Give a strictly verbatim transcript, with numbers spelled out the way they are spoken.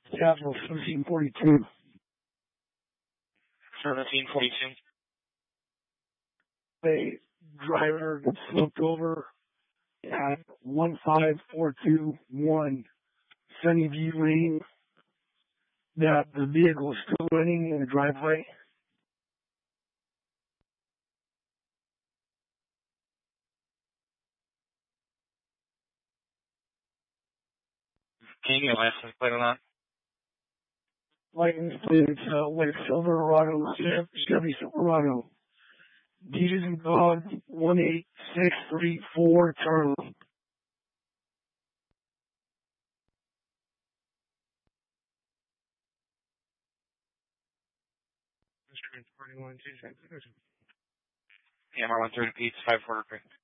Capital seventeen forty-two. seventeen forty-two. A driver gets flipped over at one five four two one Sunnyview Lane. That the vehicle is still running in the driveway. Can you get a license plate on that? License plate, it's uh, like Silverado, Chevy Silverado. D is in dog, one eight six three four Charlie. Yeah, Marlon thirty Pete's five four.